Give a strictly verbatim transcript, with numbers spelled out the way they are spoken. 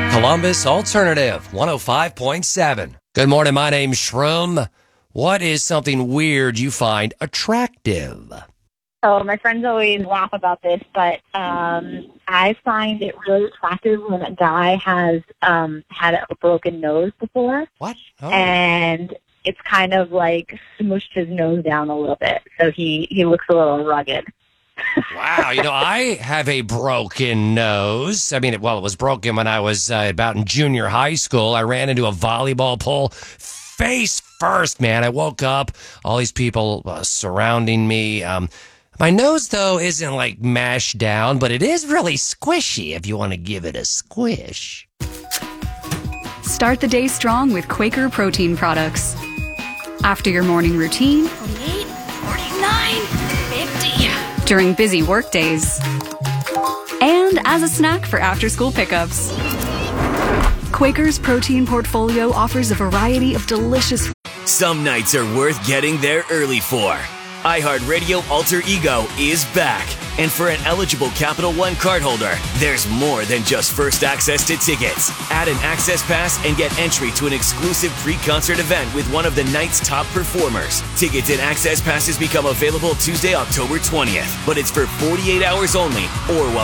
Columbus Alternative one oh five point seven. Good morning, my name's Shroom. What is something weird you find attractive? So my friends always laugh about this, but um, I find it really attractive when a guy has um, had a broken nose before. What? Oh. And it's kind of like smooshed his nose down a little bit, so he, he looks a little rugged. Wow, you know, I have a broken nose. I mean, it, well, it was broken when I was uh, about in junior high school. I ran into a volleyball pole face first, man. I woke up, all these people uh, surrounding me. Um, my nose, though, isn't like mashed down, but it is really squishy if you want to give it a squish. Start the day strong with Quaker protein products. After your morning routine, forty-eight, forty-nine, fifty. During busy work days, and as a snack for after-school pickups. Quaker's protein portfolio offers a variety of delicious... Some nights are worth getting there early for. iHeartRadio Alter Ego is back. And for an eligible Capital One cardholder, there's more than just first access to tickets. Add an access pass and get entry to an exclusive pre-concert event with one of the night's top performers. Tickets and access passes become available Tuesday, October twentieth, but it's for forty-eight hours only or while